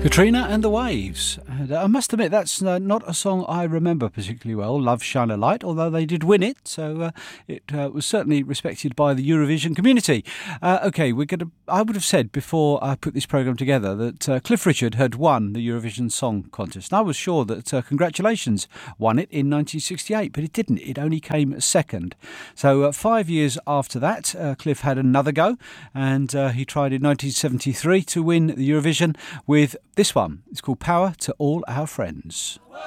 Katrina and the Waves. And I must admit, that's not a song I remember particularly well, Love Shine a Light, although they did win it, so it was certainly respected by the Eurovision community. OK, I would have said before I put this programme together that Cliff Richard had won the Eurovision Song Contest. And I was sure that Congratulations won it in 1968, but it didn't. It only came second. So 5 years after that, Cliff had another go, and he tried in 1973 to win the Eurovision with this one. It's called Power to All Our Friends.